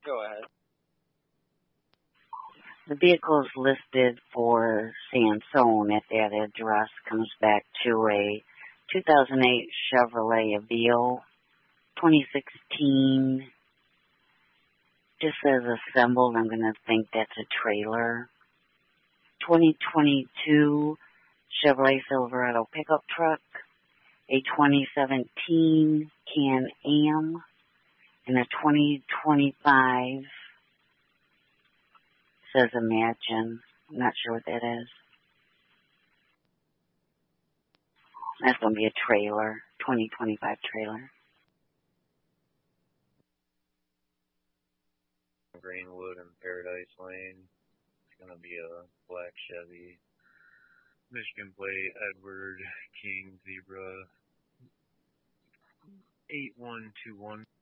Go ahead. The vehicle is listed for Sansone at that address. Comes back to a 2008 Chevrolet Aveo, 2016. Just says assembled. I'm going to think that's a trailer. 2022 Chevrolet Silverado pickup truck. A 2017 Can-Am. And a 2025 says Imagine. I'm not sure what that is. That's going to be a trailer. 2025 trailer. Greenwood and Paradise Lane. It's going to be a black Chevy. Michigan plate, Edward King Zebra 8121.